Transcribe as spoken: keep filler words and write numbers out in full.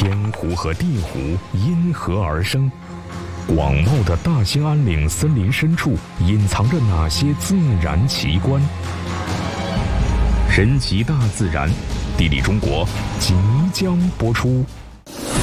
天湖和地湖因何而生？广袤的大兴安岭森林深处隐藏着哪些自然奇观？神奇大自然，地理中国即将播出。